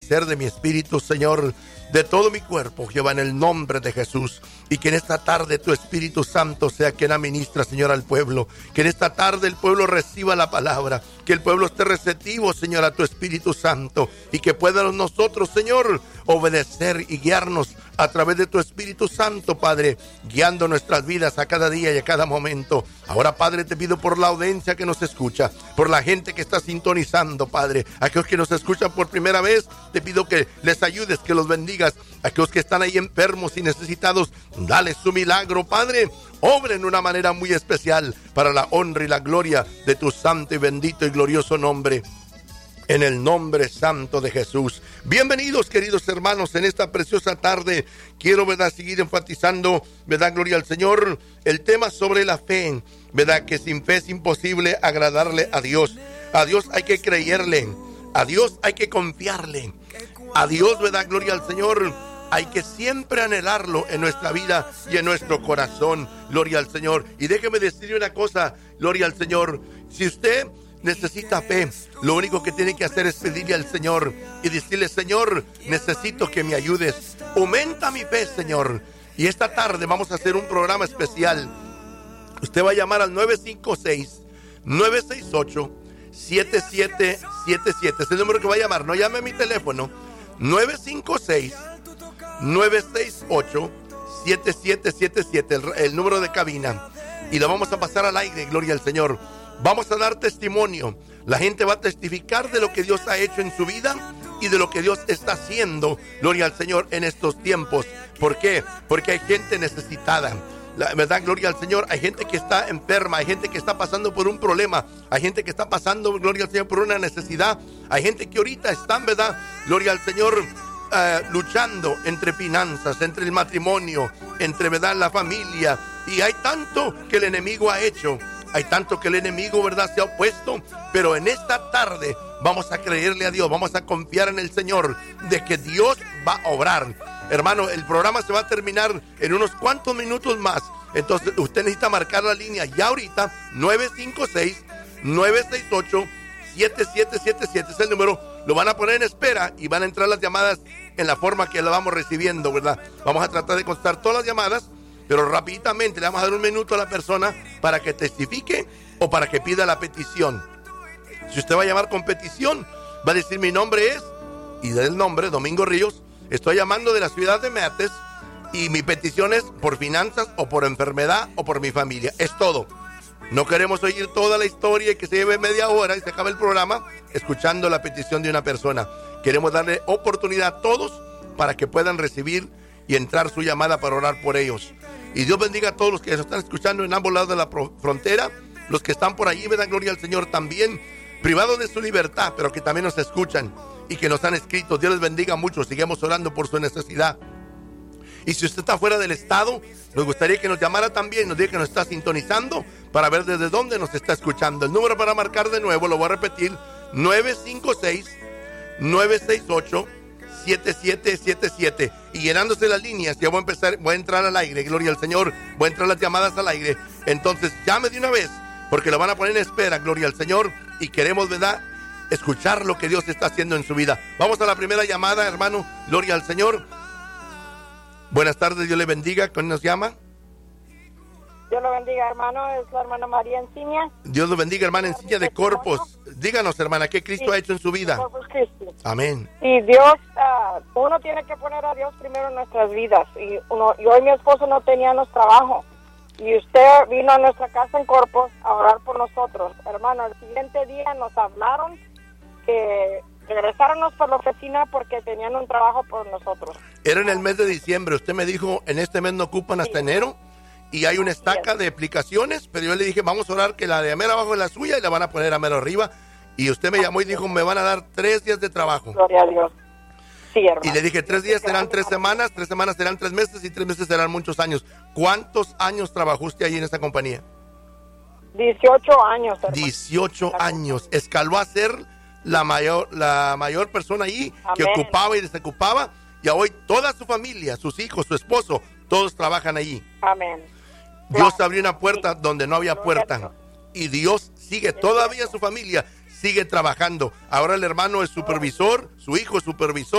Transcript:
ser, de mi espíritu, Señor, de todo mi cuerpo, Jehová, en el nombre de Jesús. Y que en esta tarde tu Espíritu Santo sea quien administra, Señor, al pueblo. Que en esta tarde el pueblo reciba la palabra. Que el pueblo esté receptivo, Señor, a tu Espíritu Santo. Y que puedan nosotros, Señor, obedecer y guiarnos a través de tu Espíritu Santo, Padre, guiando nuestras vidas a cada día y a cada momento. Ahora, Padre, te pido por la audiencia que nos escucha, por la gente que está sintonizando, Padre, aquellos que nos escuchan por primera vez, te pido que les ayudes, que los bendigas. Aquellos que están ahí enfermos y necesitados, dale su milagro, Padre. Obra en una manera muy especial para la honra y la gloria de tu santo y bendito y glorioso nombre. En el nombre santo de Jesús. Bienvenidos, queridos hermanos, en esta preciosa tarde. Quiero, ¿verdad?, seguir enfatizando, ¿verdad?, gloria al Señor, el tema sobre la fe, ¿verdad?, que sin fe es imposible agradarle a Dios. A Dios hay que creerle, a Dios hay que confiarle, a Dios, ¿verdad?, gloria al Señor, hay que siempre anhelarlo en nuestra vida y en nuestro corazón, gloria al Señor. Y déjeme decirle una cosa, gloria al Señor, si usted necesita fe, lo único que tiene que hacer es pedirle al Señor y decirle: Señor, necesito que me ayudes, aumenta mi fe, Señor. Y esta tarde vamos a hacer un programa especial. Usted va a llamar al 956-968-7777. Es el número que va a llamar, no llame a mi teléfono. 956-968-7777, el número de cabina. Y lo vamos a pasar al aire, gloria al Señor. Vamos a dar testimonio. La gente va a testificar de lo que Dios ha hecho en su vida y de lo que Dios está haciendo, gloria al Señor, en estos tiempos. ¿Por qué? Porque hay gente necesitada. La verdad, gloria al Señor, hay gente que está enferma, hay gente que está pasando por un problema, hay gente que está pasando, gloria al Señor, por una necesidad. Hay gente que ahorita están, ¿verdad?, gloria al Señor, luchando entre finanzas, entre el matrimonio, entre, ¿verdad?, la familia. Y hay tanto que el enemigo ha hecho. Hay tanto que el enemigo, ¿verdad?, se ha opuesto, pero en esta tarde vamos a creerle a Dios, vamos a confiar en el Señor de que Dios va a obrar. Hermano, el programa se va a terminar en unos cuantos minutos más, entonces usted necesita marcar la línea ya ahorita, 956-968-7777 es el número, lo van a poner en espera y van a entrar las llamadas en la forma que la vamos recibiendo, ¿verdad? Vamos a tratar de contestar todas las llamadas, pero rápidamente le vamos a dar un minuto a la persona para que testifique o para que pida la petición. Si usted va a llamar con petición, va a decir: mi nombre es, y da el nombre, Domingo Ríos, estoy llamando de la ciudad de Meates y mi petición es por finanzas o por enfermedad o por mi familia. Es todo. No queremos oír toda la historia y que se lleve media hora y se acabe el programa escuchando la petición de una persona. Queremos darle oportunidad a todos para que puedan recibir y entrar su llamada para orar por ellos. Y Dios bendiga a todos los que nos están escuchando en ambos lados de la frontera, los que están por allí, me dan gloria al Señor también, privados de su libertad, pero que también nos escuchan y que nos han escrito. Dios les bendiga mucho, sigamos orando por su necesidad. Y si usted está fuera del estado, nos gustaría que nos llamara también, nos diga que nos está sintonizando para ver desde dónde nos está escuchando. El número para marcar de nuevo, lo voy a repetir, 956-968-7777. Y llenándose las líneas, ya voy a entrar al aire, gloria al Señor, voy a entrar las llamadas al aire. Entonces llame de una vez, porque lo van a poner en espera, gloria al Señor, y queremos, ¿verdad?, escuchar lo que Dios está haciendo en su vida. Vamos a la primera llamada, hermano, gloria al Señor. Buenas tardes, Dios le bendiga. ¿Quién nos llama? Dios lo bendiga, hermano, es la hermana María Enciña. Dios lo bendiga, hermana Enciña de Corpus. Díganos, hermana, ¿qué Cristo ha hecho en su vida? Corpus Christi. Amén. Y Dios, uno tiene que poner a Dios primero en nuestras vidas. Y yo y mi esposo no teníamos trabajo. Y usted vino a nuestra casa en Corpus a orar por nosotros. Hermano, el siguiente día nos hablaron que regresáramos por la oficina porque tenían un trabajo por nosotros. Era en el mes de diciembre. Usted me dijo, en este mes no ocupan hasta enero. Y hay una estaca de aplicaciones, pero yo le dije, vamos a orar que la de mero abajo es la suya y la van a poner a mero arriba. Y usted me llamó y dijo, me van a dar 3 días de trabajo. Gloria a Dios. Sí, hermano. Y le dije, 3 días serán 3 semanas, 3 semanas serán 3 meses y 3 meses serán muchos años. ¿Cuántos años trabajó usted ahí en esta compañía? 18 años, hermano. 18 años. Escaló a ser la mayor persona ahí. Amén. Que ocupaba y desocupaba. Y hoy toda su familia, sus hijos, su esposo, todos trabajan allí. Amén. Dios abrió una puerta donde no había puerta. Y Dios sigue, todavía su familia sigue trabajando. Ahora el hermano es supervisor, su hijo es supervisor.